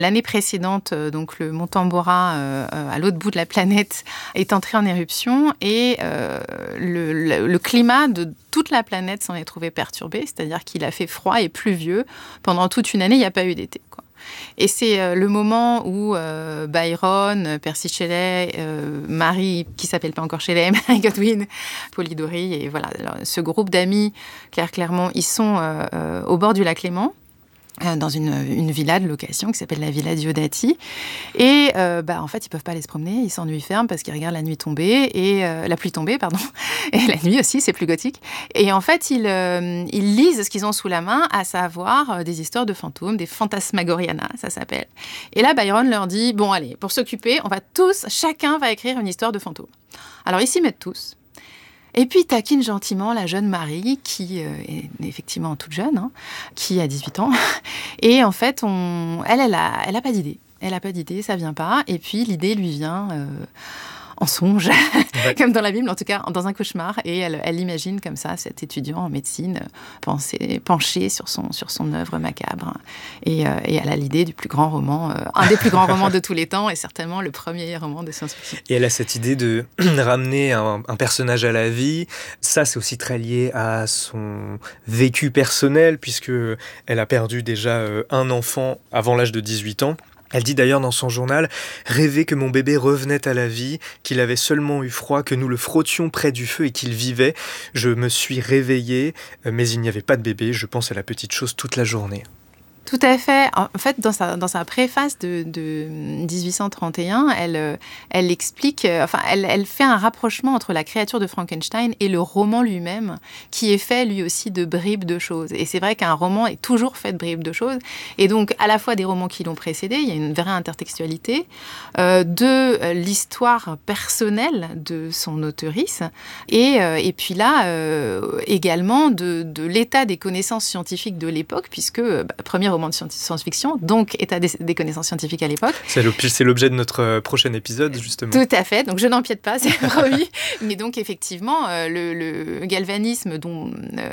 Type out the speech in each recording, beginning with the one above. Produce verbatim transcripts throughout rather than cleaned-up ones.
L'année précédente, euh, donc le mont Tambora, euh, à l'autre bout de la planète, est entré en éruption et euh, le, le, le climat de toute la planète s'en est trouvé perturbé, c'est-à-dire qu'il a fait froid et pluvieux. Pendant toute une année, il n'y a pas eu d'été, quoi. Et c'est euh, le moment où euh, Byron, Percy Shelley, euh, Marie, qui s'appelle pas encore Shelley, Mary Godwin, Polidori, et voilà, alors, ce groupe d'amis, Claire Clermont, ils sont euh, euh, au bord du lac Léman, dans une, une villa de location qui s'appelle la Villa Diodati. Et euh, bah, en fait, ils ne peuvent pas aller se promener, ils s'ennuient ferme parce qu'ils regardent la nuit tomber, et euh, la pluie tomber, pardon, et la nuit aussi, c'est plus gothique. Et en fait, ils, euh, ils lisent ce qu'ils ont sous la main, à savoir euh, des histoires de fantômes, des Phantasmagoria, ça s'appelle. Et là, Byron leur dit, bon allez, pour s'occuper, on va tous, chacun va écrire une histoire de fantôme. Alors ils s'y mettent tous. Et puis, il taquine gentiment la jeune Marie, qui euh, est effectivement toute jeune, hein, qui a dix-huit ans. Et en fait, on... elle, elle a, elle a pas d'idée. Elle a pas d'idée, ça vient pas. Et puis, l'idée lui vient euh, en songe, ouais. Comme dans la Bible, en tout cas, dans un cauchemar. Et elle, elle imagine comme ça cet étudiant en médecine penser, penché sur son, sur son œuvre macabre. Et, euh, et elle a l'idée du plus grand roman, euh, un des plus grands romans de tous les temps, et certainement le premier roman de science-fiction. Et elle a cette idée de ramener un, un personnage à la vie. Ça, c'est aussi très lié à son vécu personnel, puisque elle a perdu déjà euh, un enfant avant l'âge de dix-huit ans. Elle dit d'ailleurs dans son journal « Rêver que mon bébé revenait à la vie, qu'il avait seulement eu froid, que nous le frottions près du feu et qu'il vivait. Je me suis réveillée, mais il n'y avait pas de bébé. Je pense à la petite chose toute la journée. » Tout à fait. En fait, dans sa, dans sa préface de, de dix-huit cent trente et un, elle, elle explique, enfin, elle, elle fait un rapprochement entre la créature de Frankenstein et le roman lui-même, qui est fait lui aussi de bribes de choses. Et c'est vrai qu'un roman est toujours fait de bribes de choses. Et donc, à la fois des romans qui l'ont précédé, il y a une vraie intertextualité, euh, de l'histoire personnelle de son auteurice, et, euh, et puis là, euh, également de, de l'état des connaissances scientifiques de l'époque, puisque, bah, premier roman de science-fiction, donc état des, des connaissances scientifiques à l'époque. C'est, le, c'est l'objet de notre prochain épisode, justement. Tout à fait, donc je n'empiète pas, c'est promis. Mais donc, effectivement, euh, le, le galvanisme dont euh,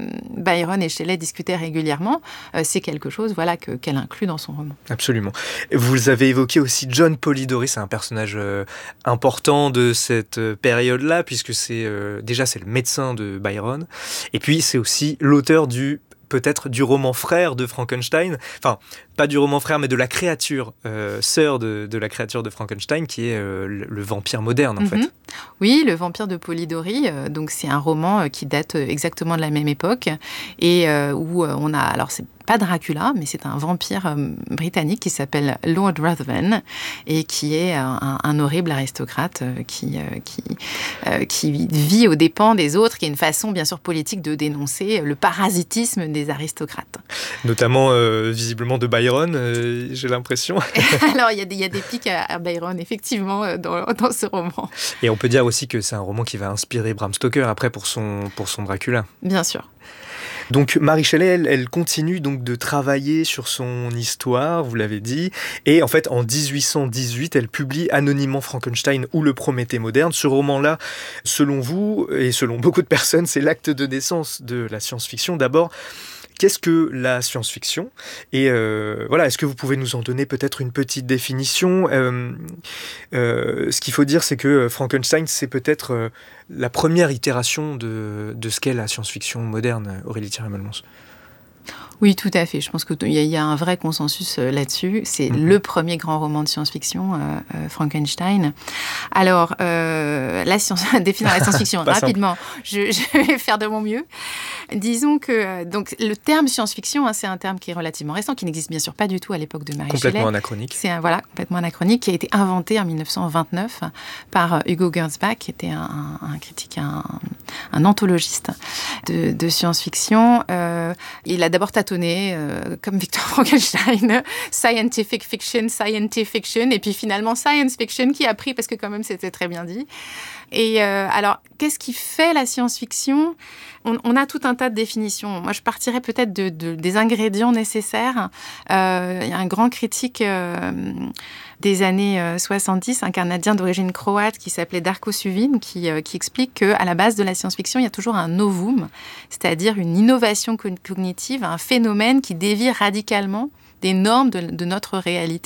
Byron et Shelley discutaient régulièrement, euh, c'est quelque chose voilà, que, qu'elle inclut dans son roman. Absolument. Vous avez évoqué aussi John Polidori, c'est un personnage euh, important de cette période-là, puisque c'est euh, déjà c'est le médecin de Byron, et puis c'est aussi l'auteur du peut-être du roman frère de Frankenstein, enfin, pas du roman frère, mais de la créature, euh, sœur de, de la créature de Frankenstein, qui est euh, le, le vampire moderne, en mm-hmm. fait. Oui, Le vampire de Polidori, euh, donc c'est un roman euh, qui date exactement de la même époque, et euh, où euh, on a, alors c'est pas Dracula, mais c'est un vampire euh, britannique qui s'appelle Lord Ruthven et qui est un, un horrible aristocrate euh, qui, euh, qui, euh, qui vit aux dépens des autres, qui est une façon, bien sûr, politique de dénoncer le parasitisme des aristocrates. Notamment, euh, visiblement, de Byron, euh, j'ai l'impression. Alors, il y, y a des pics à, à Byron, effectivement, euh, dans, dans ce roman. Et on peut dire aussi que c'est un roman qui va inspirer Bram Stoker, après, pour son, pour son Dracula. Bien sûr. Donc Mary Shelley, elle, elle continue donc de travailler sur son histoire, vous l'avez dit, et en fait en dix-huit cent dix-huit, elle publie anonymement Frankenstein ou le Prométhée moderne. Ce roman-là, selon vous et selon beaucoup de personnes, c'est l'acte de naissance de la science-fiction. D'abord, qu'est-ce que la science-fiction ? Et euh, voilà, est-ce que vous pouvez nous en donner peut-être une petite définition ? euh, euh, Ce qu'il faut dire, c'est que Frankenstein, c'est peut-être euh, la première itération de, de ce qu'est la science-fiction moderne, Aurélie Thierry-Malmons. Oui, tout à fait. Je pense qu'il y, y a un vrai consensus euh, là-dessus. C'est mmh. le premier grand roman de science-fiction, euh, euh, Frankenstein. Alors, euh, la science, définir la science-fiction rapidement, je, je vais faire de mon mieux. Disons que euh, donc, le terme science-fiction, hein, c'est un terme qui est relativement récent, qui n'existe bien sûr pas du tout à l'époque de Mary Shelley. Complètement anachronique. C'est un, voilà, complètement anachronique, qui a été inventé en dix-neuf cent vingt-neuf par euh, Hugo Gernsback, qui était un, un, un critique, un, un anthologiste de, de science-fiction. Euh, il a d'abord tâtonné, euh, comme Victor Frankenstein, scientific fiction, scientific fiction, et puis finalement science fiction qui a pris, parce que quand même c'était très bien dit. Et euh, alors, qu'est-ce qui fait la science-fiction ? on, on a tout un tas de définitions. Moi, je partirais peut-être de, de, des ingrédients nécessaires. Euh, il y a un grand critique euh, des années euh, soixante-dix, un Canadien d'origine croate qui s'appelait Darko Suvin, qui, euh, qui explique qu'à la base de la science-fiction, il y a toujours un novum, c'est-à-dire une innovation cognitive, un phénomène qui dévie radicalement des normes de, de notre réalité.